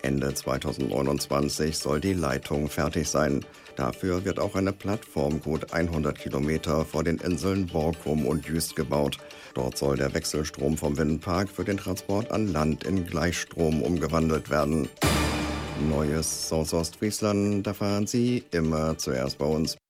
Ende 2029 soll die Leitung fertig sein. Dafür wird auch eine Plattform gut 100 Kilometer vor den Inseln Borkum und Jüst gebaut. Dort soll der Wechselstrom vom Windpark für den Transport an Land in Gleichstrom umgewandelt werden. Neues aus Ostfriesland, da fahren Sie immer zuerst bei uns.